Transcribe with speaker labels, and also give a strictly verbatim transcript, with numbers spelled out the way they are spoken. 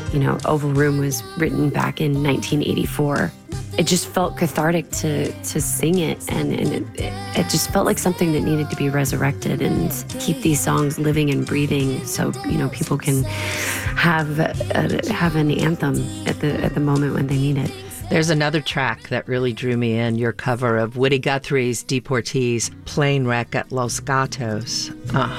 Speaker 1: You know, Oval Room was written back in nineteen eighty-four. It just felt cathartic to to sing it, and, and it, it just felt like something that needed to be resurrected and keep these songs living and breathing, so you know people can have a, have an anthem at the at the moment when they need it.
Speaker 2: There's another track that really drew me in, your cover of Woody Guthrie's Deportees' Plane Wreck at Los Gatos. Uh,